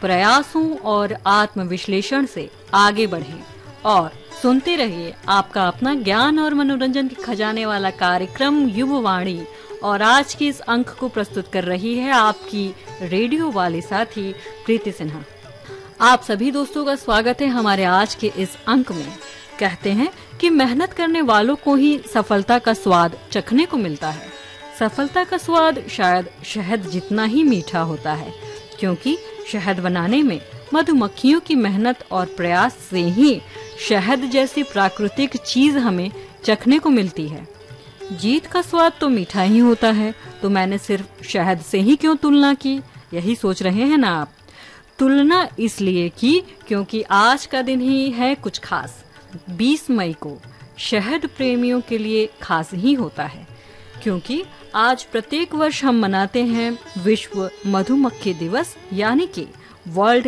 प्रयासों और आत्मविश्लेषण से आगे बढ़ें और सुनते रहिए आपका अपना ज्ञान और मनोरंजन के खजाने वाला कार्यक्रम युववाणी। और आज के इस अंक को प्रस्तुत कर रही है आपकी रेडियो वाले साथी प्रीति सिन्हा। आप सभी दोस्तों का स्वागत है हमारे आज के इस अंक में। कहते हैं कि मेहनत करने वालों को ही सफलता का स्वाद चखने को मिलता है। सफलता का स्वाद शायद शहद जितना ही मीठा होता है, क्योंकि शहद बनाने में मधुमक्खियों की मेहनत और प्रयास से ही शहद जैसी प्राकृतिक चीज हमें चखने को मिलती है। जीत का स्वाद तो मीठा ही होता है, तो मैंने सिर्फ शहद से ही क्यों तुलना की, यही सोच रहे हैं ना आप। तुलना इसलिए की क्योंकि आज का दिन ही है कुछ खास। 20 मई को शहद प्रेमियों के लिए खास ही होता है, क्योंकि आज प्रत्येक वर्ष हम मनाते हैं विश्व मधुमक्खी दिवस, यानी कि वर्ल्ड